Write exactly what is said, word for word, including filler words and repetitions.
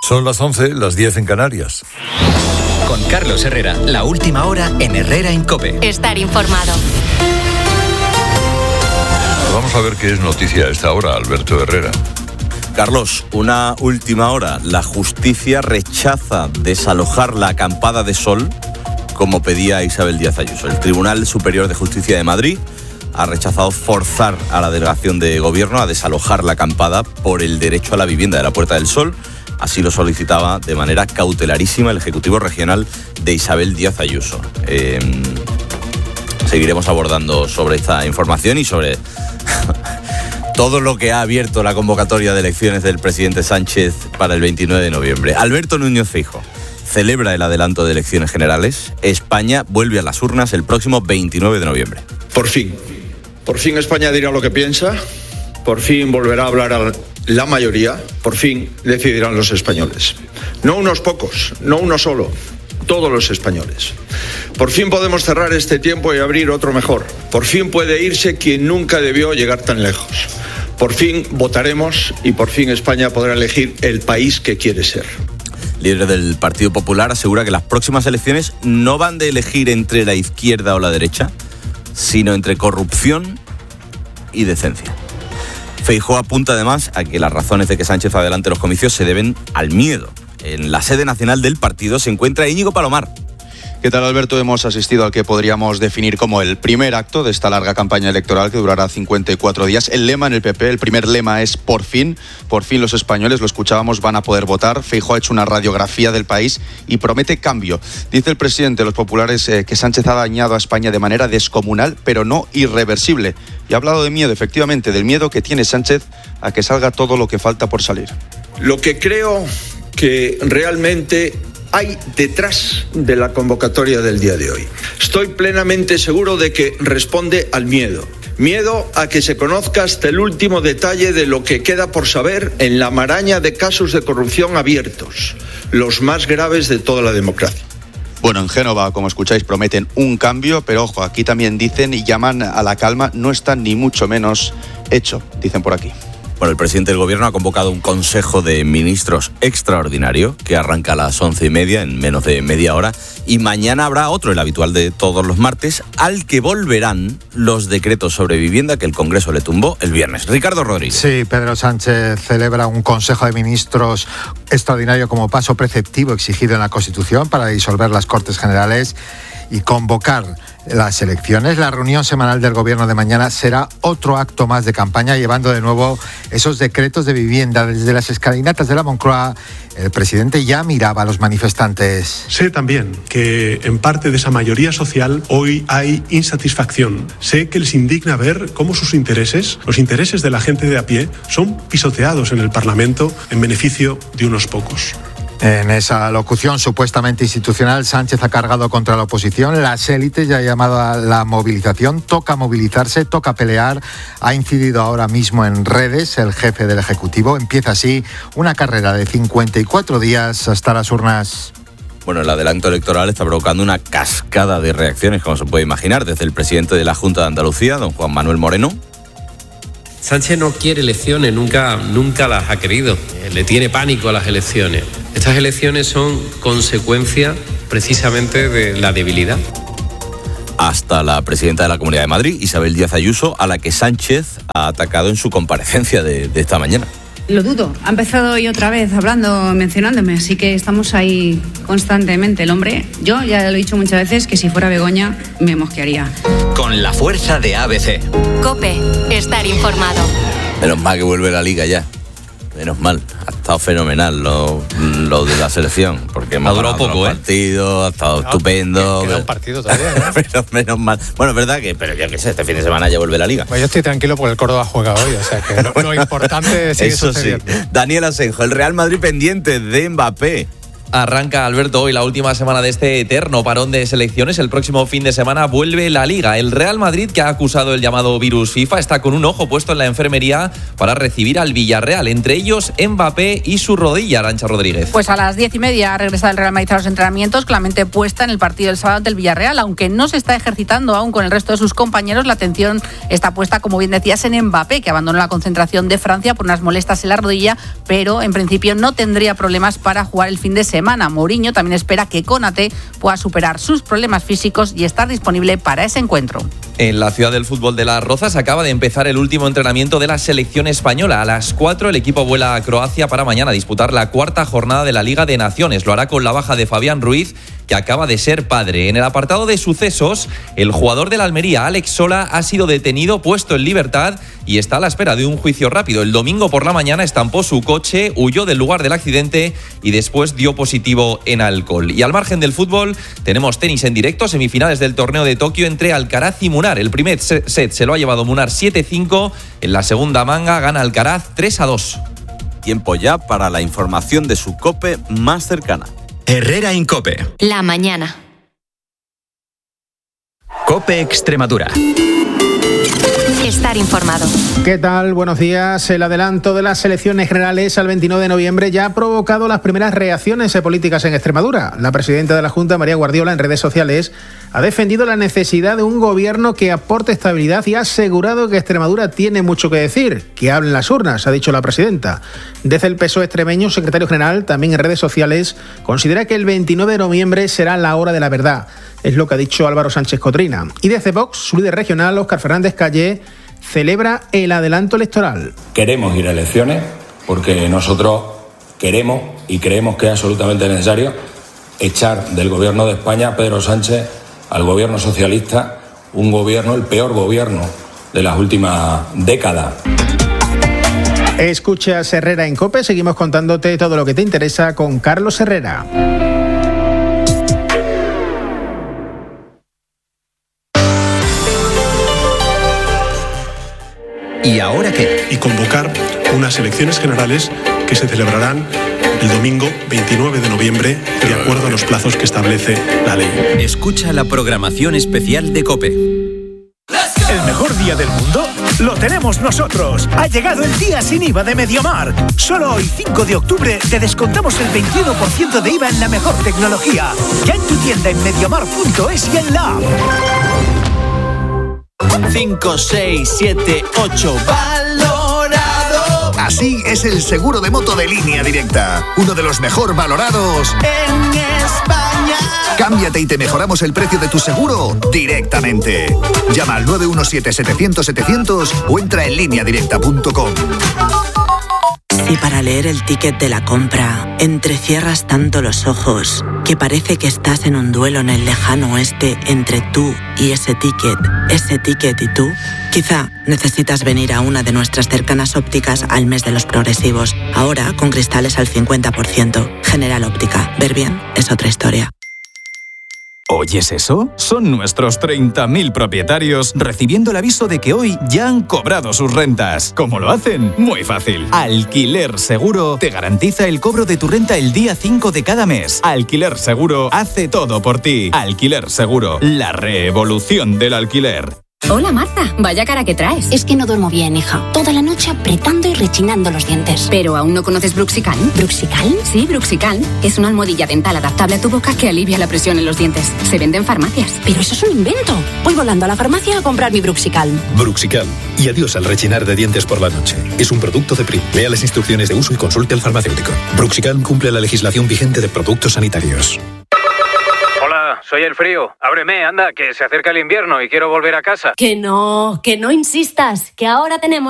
Son las once, las diez en Canarias. Con Carlos Herrera, la última hora en Herrera en COPE. Estar informado. Vamos a ver qué es noticia a esta hora, Alberto Herrera. Carlos, una última hora. La justicia rechaza desalojar la acampada de Sol como pedía Isabel Díaz Ayuso. El Tribunal Superior de Justicia de Madrid ha rechazado forzar a la delegación de gobierno a desalojar la acampada por el derecho a la vivienda de la Puerta del Sol. Así lo solicitaba de manera cautelarísima el Ejecutivo Regional de Isabel Díaz Ayuso. Eh, seguiremos abordando sobre esta información y sobre todo lo que ha abierto la convocatoria de elecciones del presidente Sánchez para el veintinueve de noviembre. Alberto Núñez Feijóo celebra el adelanto de elecciones generales. España vuelve a las urnas el próximo veintinueve de noviembre. Por fin, por fin España dirá lo que piensa, por fin volverá a hablar a la mayoría, por fin decidirán los españoles. No unos pocos, no uno solo, todos los españoles. Por fin podemos cerrar este tiempo y abrir otro mejor. Por fin puede irse quien nunca debió llegar tan lejos. Por fin votaremos y por fin España podrá elegir el país que quiere ser. Líder del Partido Popular asegura que las próximas elecciones no van de elegir entre la izquierda o la derecha, sino entre corrupción y decencia. Feijóo apunta además a que las razones de que Sánchez adelante los comicios se deben al miedo. En la sede nacional del partido se encuentra Íñigo Palomar. ¿Qué tal, Alberto? Hemos asistido al que podríamos definir como el primer acto de esta larga campaña electoral que durará cincuenta y cuatro días. El lema en el P P, el primer lema es por fin. Por fin los españoles, lo escuchábamos, van a poder votar. Feijóo ha hecho una radiografía del país y promete cambio. Dice el presidente de los populares eh, que Sánchez ha dañado a España de manera descomunal, pero no irreversible. Y ha hablado de miedo, efectivamente, del miedo que tiene Sánchez a que salga todo lo que falta por salir. Lo que creo que realmente hay detrás de la convocatoria del día de hoy. Estoy plenamente seguro de que responde al miedo. Miedo a que se conozca hasta el último detalle de lo que queda por saber en la maraña de casos de corrupción abiertos, los más graves de toda la democracia. Bueno, en Génova, como escucháis, prometen un cambio, pero ojo, aquí también dicen y llaman a la calma, no está ni mucho menos hecho, dicen por aquí. Bueno, el presidente del gobierno ha convocado un consejo de ministros extraordinario que arranca a las once y media, en menos de media hora, y mañana habrá otro, el habitual de todos los martes, al que volverán los decretos sobre vivienda que el Congreso le tumbó el viernes. Ricardo Rodríguez. Sí, Pedro Sánchez celebra un consejo de ministros extraordinario como paso preceptivo exigido en la Constitución para disolver las Cortes Generales y convocar las elecciones. La reunión semanal del gobierno de mañana será otro acto más de campaña, llevando de nuevo esos decretos de vivienda. Desde las escalinatas de la Moncloa, el presidente ya miraba a los manifestantes. Sé también que en parte de esa mayoría social hoy hay insatisfacción. Sé que les indigna ver cómo sus intereses, los intereses de la gente de a pie, son pisoteados en el Parlamento en beneficio de unos pocos. En esa locución supuestamente institucional, Sánchez ha cargado contra la oposición. Las élites ya han llamado a la movilización. Toca movilizarse, toca pelear. Ha incidido ahora mismo en redes el jefe del Ejecutivo. Empieza así una carrera de cincuenta y cuatro días hasta las urnas. Bueno, el adelanto electoral está provocando una cascada de reacciones, como se puede imaginar, desde el presidente de la Junta de Andalucía, don Juan Manuel Moreno. Sánchez no quiere elecciones, nunca, nunca las ha querido. Le tiene pánico a las elecciones. Estas elecciones son consecuencia precisamente de la debilidad. Hasta la presidenta de la Comunidad de Madrid, Isabel Díaz Ayuso, a la que Sánchez ha atacado en su comparecencia de, de esta mañana. Lo dudo. Ha empezado hoy otra vez hablando, mencionándome, así que estamos ahí constantemente. El hombre, yo ya lo he dicho muchas veces, que si fuera Begoña me mosquearía. Con la fuerza de A B C. COPE, estar informado. Menos mal que vuelve la Liga ya. Menos mal. Ha estado fenomenal lo, lo de la selección, porque hemos ganado poco, ¿eh? partidos, ha estado no, estupendo. Queda un partido todavía, ¿no? Pero menos mal. Bueno, es verdad que, pero yo qué sé, este fin de semana ya vuelve la Liga. Pues yo estoy tranquilo porque el Córdoba juega hoy, o sea que lo, lo importante sigue Eso sucediendo. Sí. Daniel Asenjo, el Real Madrid pendiente de Mbappé. Arranca, Alberto, hoy la última semana de este eterno parón de selecciones. El próximo fin de semana vuelve la Liga. El Real Madrid, que ha acusado el llamado virus FIFA, está con un ojo puesto en la enfermería para recibir al Villarreal. Entre ellos, Mbappé y su rodilla, Arantxa Rodríguez. Pues a las diez y media ha regresado el Real Madrid a los entrenamientos, con la mente puesta en el partido del sábado del Villarreal. Aunque no se está ejercitando aún con el resto de sus compañeros, la atención está puesta, como bien decías, en Mbappé, que abandonó la concentración de Francia por unas molestias en la rodilla, pero en principio no tendría problemas para jugar el fin de semana. Mourinho también espera que Konaté pueda superar sus problemas físicos y estar disponible para ese encuentro. En la ciudad del fútbol de Las Rozas acaba de empezar el último entrenamiento de la selección española. A las cuatro el equipo vuela a Croacia para mañana disputar la cuarta jornada de la Liga de Naciones. Lo hará con la baja de Fabián Ruiz, que acaba de ser padre. En el apartado de sucesos, el jugador de la Almería, Alex Sola, ha sido detenido, puesto en libertad y está a la espera de un juicio rápido. El domingo por la mañana estampó su coche, huyó del lugar del accidente y después dio positivo en alcohol. Y al margen del fútbol, tenemos tenis en directo, semifinales del torneo de Tokio entre Alcaraz y Munar. El primer set se lo ha llevado Munar siete cinco, en la segunda manga gana Alcaraz tres a dos. Tiempo ya para la información de su COPE más cercana. Herrera Incope. La mañana. COPE Extremadura. Estar informado. ¿Qué tal? Buenos días. El adelanto de las elecciones generales al veintinueve de noviembre ya ha provocado las primeras reacciones políticas en Extremadura. La presidenta de la Junta, María Guardiola, en redes sociales ha defendido la necesidad de un gobierno que aporte estabilidad y ha asegurado que Extremadura tiene mucho que decir, que hablen las urnas, ha dicho la presidenta. Desde el P S O E extremeño, secretario general, también en redes sociales, considera que el veintinueve de noviembre será la hora de la verdad. Es lo que ha dicho Álvaro Sánchez Cotrina. Y desde Vox, su líder regional, Óscar Fernández Calle, celebra el adelanto electoral. Queremos ir a elecciones porque nosotros queremos y creemos que es absolutamente necesario echar del gobierno de España a Pedro Sánchez, al gobierno socialista, un gobierno, el peor gobierno de las últimas décadas. Escuchas Herrera en COPE, seguimos contándote todo lo que te interesa con Carlos Herrera. ¿Y ahora qué? Y convocar unas elecciones generales que se celebrarán el domingo veintinueve de noviembre, de acuerdo a los plazos que establece la ley. Escucha la programación especial de COPE. ¿El mejor día del mundo? Lo tenemos nosotros. Ha llegado el día sin I V A de MediaMarkt. Solo hoy, cinco de octubre, te descontamos el veintiuno por ciento de I V A en la mejor tecnología. Ya en tu tienda en mediamarkt punto es y en la app. cinco, seis, siete, ocho, valorado. Así es el seguro de moto de Línea Directa, uno de los mejor valorados en España. Cámbiate y te mejoramos el precio de tu seguro directamente. Llama al nueve uno siete, setecientos, setecientos o entra en línea directa punto com. Si para leer el ticket de la compra entrecierras tanto los ojos que parece que estás en un duelo en el lejano oeste entre tú y ese ticket, ese ticket y tú, quizá necesitas venir a una de nuestras cercanas ópticas al mes de los progresivos. Ahora con cristales al cincuenta por ciento. General Óptica. Ver bien es otra historia. ¿Oyes eso? Son nuestros treinta mil propietarios recibiendo el aviso de que hoy ya han cobrado sus rentas. ¿Cómo lo hacen? Muy fácil. Alquiler Seguro te garantiza el cobro de tu renta el día cinco de cada mes. Alquiler Seguro hace todo por ti. Alquiler Seguro, la revolución del alquiler. Hola Marta, vaya cara que traes. Es que no duermo bien, hija. Toda la noche apretando y rechinando los dientes. ¿Pero aún no conoces Bruxical? ¿Bruxical? Sí, Bruxical. Es una almohadilla dental adaptable a tu boca que alivia la presión en los dientes. Se vende en farmacias. Pero eso es un invento. Voy volando a la farmacia a comprar mi Bruxical. Bruxical. Y adiós al rechinar de dientes por la noche. Es un producto de Prim. Lea las instrucciones de uso y consulte al farmacéutico. Bruxical cumple la legislación vigente de productos sanitarios. Soy el frío. Ábreme, anda, que se acerca el invierno y quiero volver a casa. Que no, que no insistas, que ahora tenemos